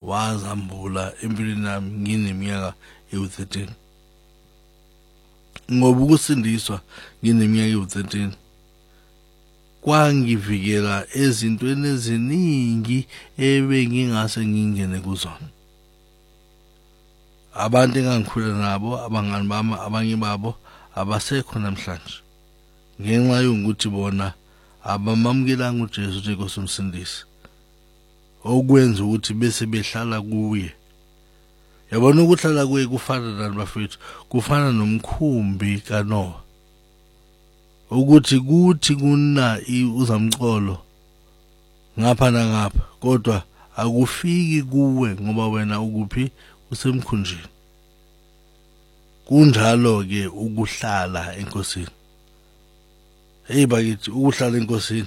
wazambula empilweni yami ngineminyaka ewu-13. Ngoba ukusindiswa ngineminyaka ewu-13 kwangivikela ezintweni eziningi ebengingase ngingene kuzona. Abantu engangikhula nabo, abangani bami, abanye babo abasekho namhlanje, ngenxa yokuthi bona abamamukelanga uJesu njengoNkosi Msindisi, okwenza ukuthi bese behlala kuye. Yabona ukuhlala kuye kufana nani bafethu? Kufana nomkhumbi kaNoah, ukuthi kuna uzamcolo ngapha nangapha, kodwa akufiki kuwe ngoba wena ukuphi? Usemkhunjini. Kunjalo ke ukuhlala enkosini. Hey bakithi, ukuhlala enkosini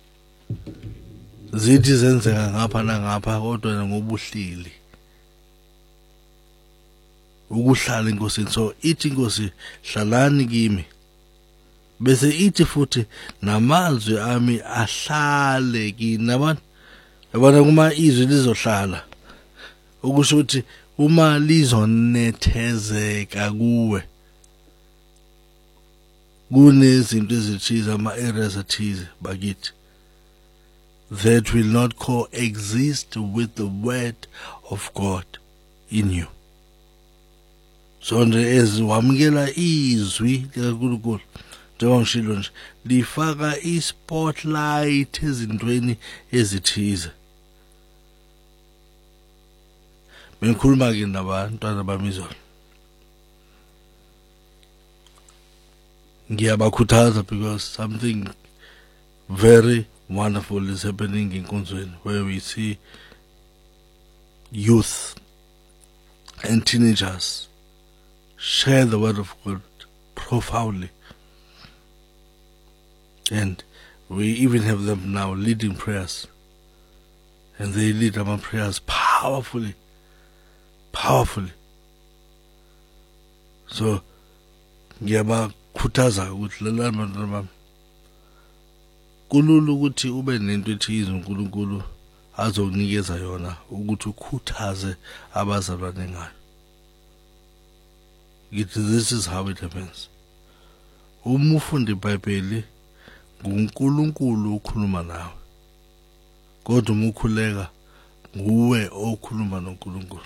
zithi zenzeka ngapha nangapha, kodwa ngobuhlili. Ukuhlala enkosini, so ithi inkosi hlalani kimi, bese ithi futhi namazwi ami ahlale kini. Yabona kuma izwi lizohlala, ukusho ukuthi uma lizonethezeka kuwe, kunezinto ezithize, ama-areas athize bakithi, that will not coexist with the word of God in you. So nje eziwamukela izwi likaNkulunkulu, njengoba ngishilo nje, lifaka i-spotlight ezintweni ezithize. Bengikhuluma ke nabantwana bami izolo, ngiyabakhuthaza because something very wonderful is happening in Nkonzweni, where we see youth and teenagers share the word of God profoundly. And we even have them now leading prayers. And they lead our prayers powerfully. So, ngiyabakhuthaza ukuthi lalani bantwana bami, kulula ukuthi ube nento ethize uNkulunkulu azokunikeza yona ukuthi ukhuthaze abazalwane ngayo. This is how it happens. Uma ufunda iBhayibheli, nguNkulunkulu ukhuluma nawe, kodwa uma ukhuleka nguwe okhuluma noNkulunkulu.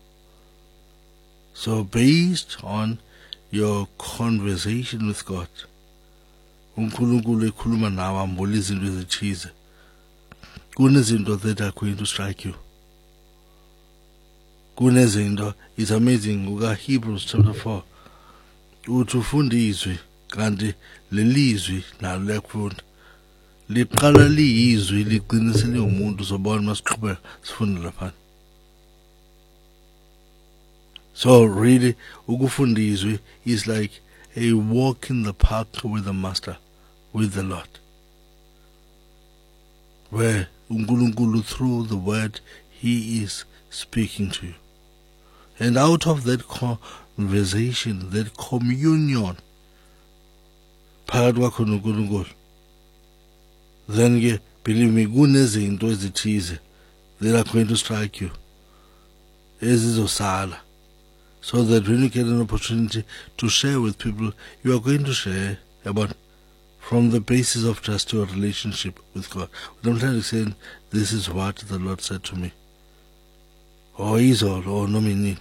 So based on your conversation with God, uNkulunkulu ekhuluma nawe, ambula izinto ezithize, kunezinto that are going to strike you. Kunezinto, it's amazing, uka Hebrews chapter 4, uthi ufunda izwi, kanti lelizwi nalo liyakufunda. Liqala liyizwi liqinisele umuntu, uzobona masiqhubeka sifunda lapha. So really, ukufunda izwi is like a walk in the park with the Master, with the Lord, where uNkulunkulu through the word He is speaking to you. And out of that conversation, that communion, phakathi kwakho noNkulunkulu, then ke believe me, kunezinto ezithize that are going to strike you ezizosala, so that when you get an opportunity to share with people, you are going to share about from the basis of just your relationship with God. What I'm trying to say, this is what the Lord said to me, or izolo, or nomini.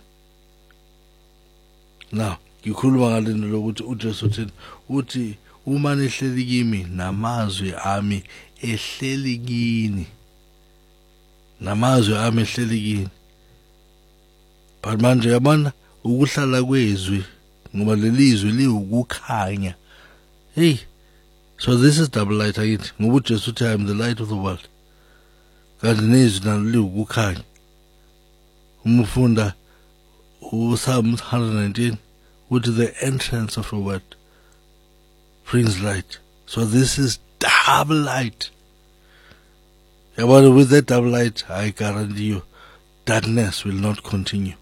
Now, ngikhuluma ngalento lokuthi uJesu uthi uma nehleli kimi namazwi ami ehleli kini, namazwi ami ehleli kini. But manje yabona ukuhlala kwezwi, ngoba lelizwi liwukukhanya. Hey, so this is double light akithi, ngoba uJesu uthi I am the light of the world, kanti nezwi nalo liwukukhanya. Umufunda Psalm 119, which is the entrance of the word, brings light. So this is double light. But with that double light, I guarantee you, darkness will not continue.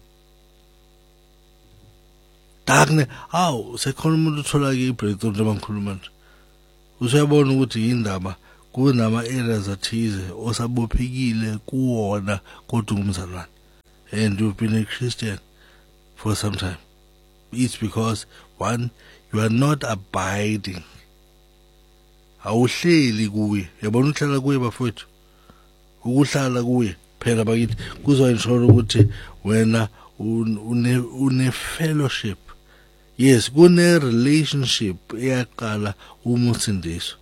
Darkness, sekhona umuntu uthola ke ibreakthrough njengoba ngikhuluma nje. Usuyabona ukuthi yindaba kunama areas athize osabophekile kuwona kodwa umzalwane. and you've been a Christian for some time, it's because, one, you are not abiding. Awuhleli kuye. Yabona uhlala kuye bafowethu. Ukuhlala kuye phela bakithi kuzoensure ukuthi wena une fellowship. Yes, kune relationship eyaqala umusindiswa.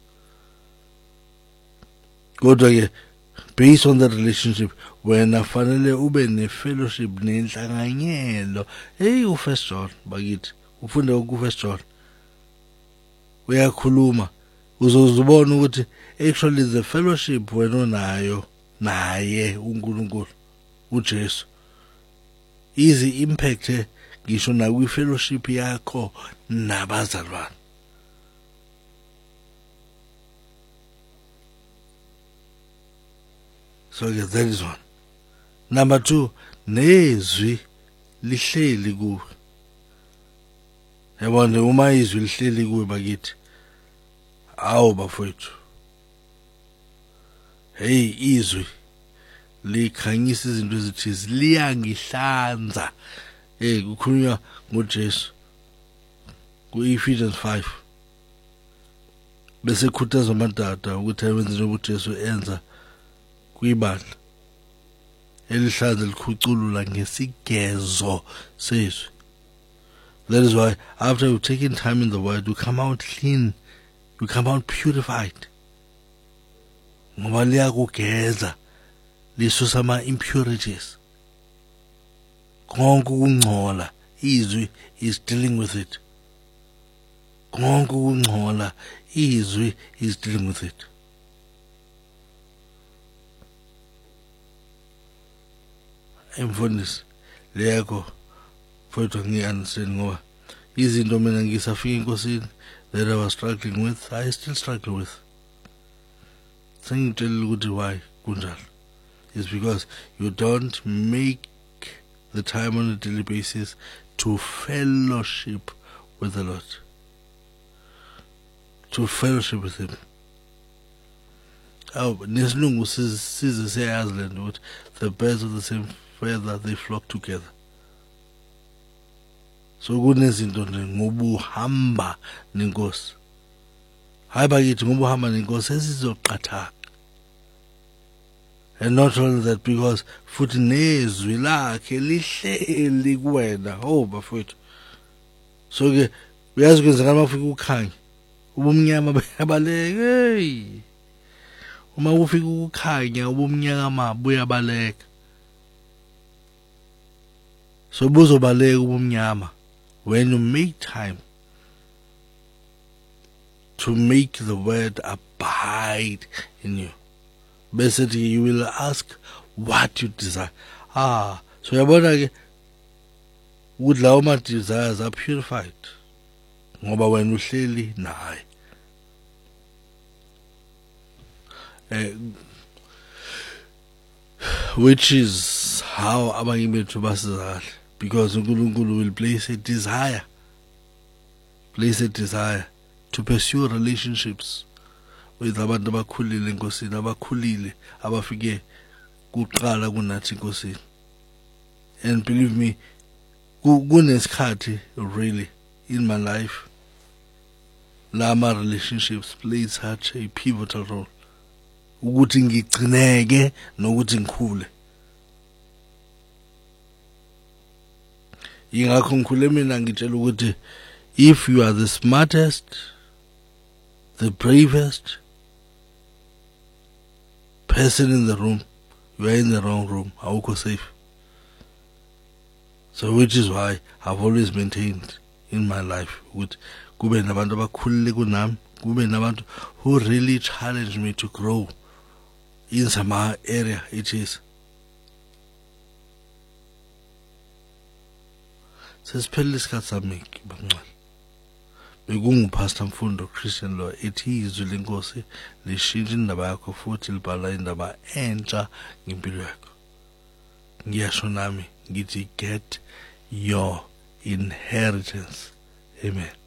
Kodwa ke based on that relationship wena fanele ube ne fellowship nenhlanganyelo. Hey, u1 John bakithi ufunde ku1 John. Uyakhuluma uzozubona ukuthi actually the fellowship wena onayo naye uNkulunkulu uJesu is impact ngisho na kwi fellowship yakho nabazalwane. So that is one. Number two, nezwi lihleli kuwe. Yabona uma izwi lihleli kuwe bakithi awu bafowethu. Hey, izwi likhanyisa izinto ezithize, liyangihlanza. Hey, kukhulunywa ngoJesu ku Ephesians 5. Bese khuthaza amadada ukuthi ayenze njengoba uJesu enza kwibandla elihlanza likhuculula ngesigezo sezwi. That is why after you've taken time in the word, you come out clean, you come out purified. Ngoba liyakugeza lisusa ama impurities. Konke ukungcola izwi is dealing with it. Konke ukungcola izwi is dealing with it. Emfundisi leyakho mfowethu ngiunderstand ngoba izinto mina ngisafika enkosini that I was struggling with, I still struggle with. Sengitshela ukuthi why kunjalo. It's because you don't make the time on a daily basis to fellowship with the Lord. To fellowship with Him. Oh, nesilungu size siyazi le nto ukuthi the birds of the same feather they flock together. So kunezinto nje ngoba uhamba nenkosi. Hayi bakithi ngoba uhamba nenkosi esizoqathaka. And not only that, because futhi nezwi lakhe lihleli kuwena. Oh bafowethu. So ke uyazi kwenzeka mafika ukukhanya. Ubumnyama buyabaleka. Hey. Uma ufika ukukhanya ubumnyama buyabaleka. So buzobaleka ubumnyama when you make time to make the word abide in you. Basically, you will ask what you desire. So yabona ke ukuthi lawo ma desires are purified. Ngoba wena uhleli naye. Which is how abanye bethu basizakala, because uNkulunkulu will place a desire to pursue relationships with abantu abakhulile enkosini, abakhulile abafike kuqala kunathi enkosini. And believe me, kunesikhathi really in my life lama relationships play such a pivotal role ukuthi ngigcineke nokuthi ngikhule. Ingakho ngikhule mina ngitshela ukuthi if you are the smartest, the bravest person in the room, you are in the wrong room. Awukho safe. So which is why I've always maintained in my life ukuthi kube nabantu abakhulile kunami, kube nabantu who really challenge me to grow in some area it is. Sesiphelile isikhathi sami banqala. Bekungupastor Mfundo Christian Law ethi izwi lenkosi lishintsha indaba yakho futhi libhala indaba entsha ngempilo yakho. Ngiyasho nami ngithi get your inheritance. Amen.